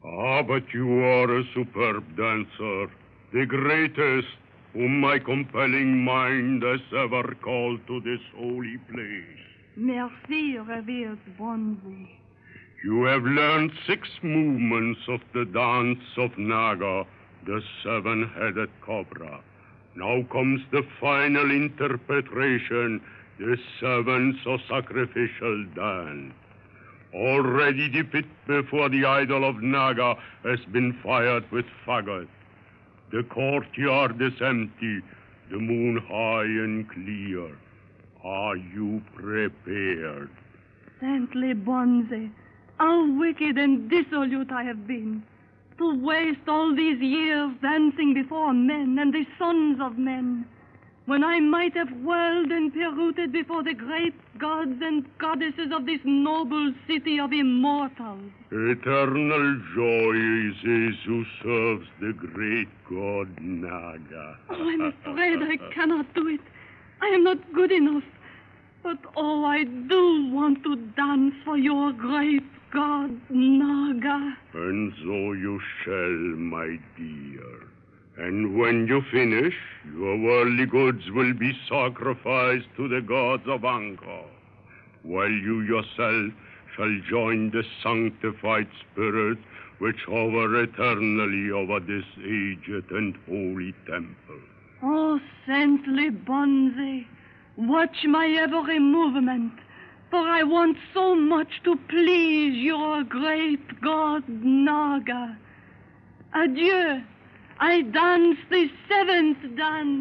Ah, but you are a superb dancer, the greatest whom my compelling mind has ever called to this holy place. Merci, revered Bonze. You have learned 6 movements of the dance of Naga, the 7-headed cobra. Now comes the final interpretation, the 7th or sacrificial dance. Already the pit before the idol of Naga has been fired with faggots. The courtyard is empty, the moon high and clear. Are you prepared? Saintly Bonze, how wicked and dissolute I have been, to waste all these years dancing before men and the sons of men, when I might have whirled and pirouetted before the great gods and goddesses of this noble city of immortals. Eternal joy is his who serves the great god Naga. Oh, I'm afraid I cannot do it. I am not good enough. But, oh, I do want to dance for your great god Naga. And so you shall, my dear. And when you finish, your worldly goods will be sacrificed to the gods of Angkor, while you yourself shall join the sanctified spirits which hover eternally over this aged and holy temple. Oh, saintly Bonze, watch my every movement, for I want so much to please your great god Naga. Adieu. I dance the 7th dance.